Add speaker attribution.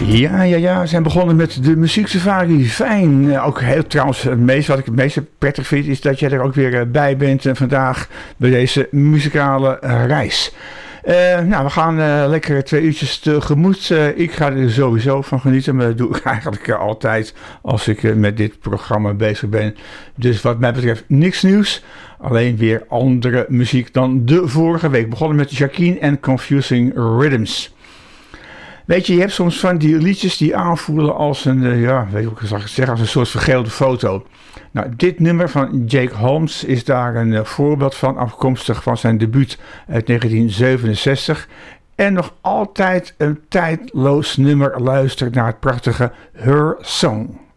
Speaker 1: Ja, we zijn begonnen met de muzieksafari. Fijn. Ook heel trouwens, wat ik het meest prettig vind is dat jij er ook weer bij bent vandaag bij deze muzikale reis. We gaan lekker 2 uurtjes tegemoet. Ik ga er sowieso van genieten, maar dat doe ik eigenlijk altijd als ik met dit programma bezig ben. Dus wat mij betreft niks nieuws. Alleen weer andere muziek dan de vorige week. Begonnen met Jacqueline en Confusing Rhythms. Weet je, je hebt soms van die liedjes die aanvoelen als een, weet je hoe ik zou zeggen, als een soort vergeelde foto. Nou, dit nummer van Jake Holmes is daar een voorbeeld van, afkomstig van zijn debuut uit 1967. En nog altijd een tijdloos nummer. Luister naar het prachtige Her Song.